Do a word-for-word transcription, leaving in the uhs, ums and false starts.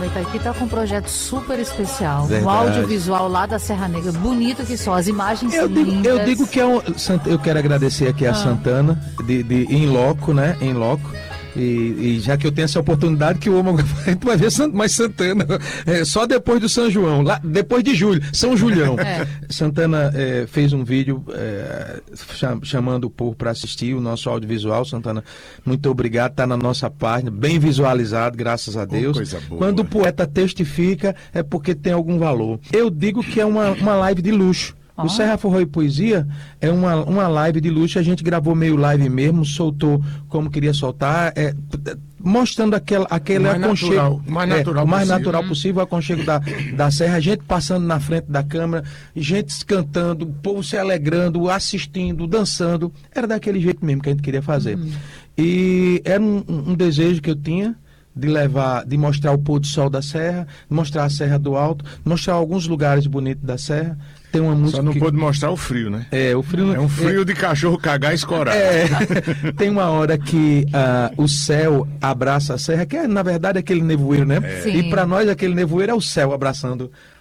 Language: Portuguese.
Aqui está com um projeto super especial, Verdade. um audiovisual lá da Serra Negra, bonito que só, as imagens Eu são digo, lindas. eu digo que é um, eu quero agradecer aqui a Ah. Santana, de, de, em loco, né? Em loco. E, e já que eu tenho essa oportunidade, que o homem a gente vai ver mais Santana é, só depois do São João, lá, depois de julho, São Julião. É. Santana é, fez um vídeo é, chamando o povo para assistir o nosso audiovisual. Santana, muito obrigado, está na nossa página, bem visualizado, graças a Deus. Oh, coisa boa. Quando o poeta testifica, é porque tem algum valor. Eu digo que é uma, uma live de luxo. O Serra Forró e Poesia é uma, uma live de luxo, a gente gravou meio live mesmo, soltou como queria soltar, é, mostrando aquela, aquele mais aconchego, natural, mais natural é, o mais possível. natural possível, o aconchego da, da Serra, gente passando na frente da câmera, gente cantando, o povo se alegrando, assistindo, dançando, era daquele jeito mesmo que a gente queria fazer. Uhum. E era um, um desejo que eu tinha, de levar, de mostrar o pôr do sol da Serra, mostrar a Serra do Alto, mostrar alguns lugares bonitos da Serra. Tem uma música Só não que... pôde mostrar o frio, né? É, o frio... É um frio é... de cachorro cagar e escorar. É, tem uma hora que uh, o céu abraça a Serra, que é, na verdade, aquele nevoeiro, né? É. E para nós, aquele nevoeiro é o céu abraçando